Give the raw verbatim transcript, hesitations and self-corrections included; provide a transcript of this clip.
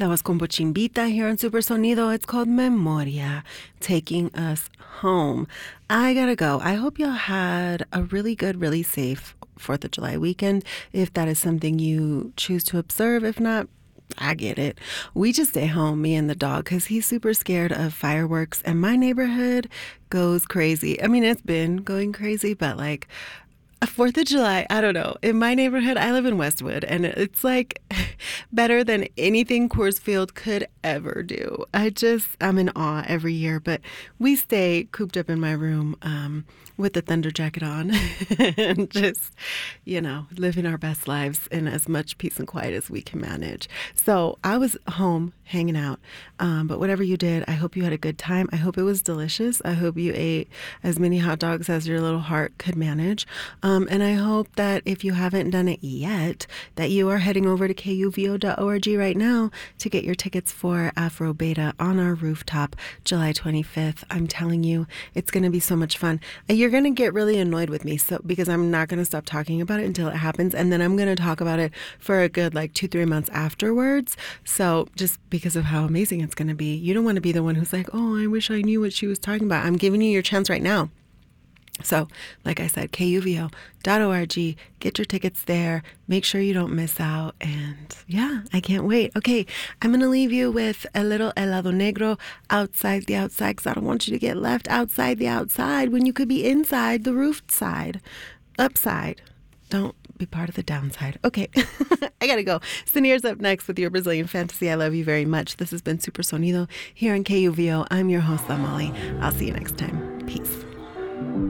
That was Combo Chimbita here on Super Sonido. It's called Memoria, taking us home. I gotta go. I hope y'all had a really good, really safe fourth of July weekend, if that is something you choose to observe. If not, I get it. We just stay home, me and the dog, because he's super scared of fireworks, and my neighborhood goes crazy. I mean, it's been going crazy, but like, Fourth of July, I don't know. In my neighborhood, I live in Westwood, and it's like better than anything Coors Field could ever do. I just, I'm in awe every year, but we stay cooped up in my room um, with the thunder jacket on and just, you know, living our best lives in as much peace and quiet as we can manage. So I was home hanging out, um, but whatever you did, I hope you had a good time. I hope it was delicious. I hope you ate as many hot dogs as your little heart could manage. Um, Um, and I hope that if you haven't done it yet, that you are heading over to K U V O dot org right now to get your tickets for Afro Beta on our rooftop, July twenty-fifth. I'm telling you, it's going to be so much fun. You're going to get really annoyed with me so because I'm not going to stop talking about it until it happens. And then I'm going to talk about it for a good like two, three months afterwards. So just because of how amazing it's going to be, you don't want to be the one who's like, oh, I wish I knew what she was talking about. I'm giving you your chance right now. So, like I said, K U V O dot org, get your tickets there, make sure you don't miss out, and yeah, I can't wait. Okay, I'm going to leave you with a little helado negro, Outside the Outside, because I don't want you to get left outside the outside when you could be inside the roof side, upside. Don't be part of the downside. Okay, I gotta go. Sinir's up next with your Brazilian fantasy. I love you very much. This has been Super Sonido here on K U V O. I'm your host, Amali. I'll see you next time. Peace.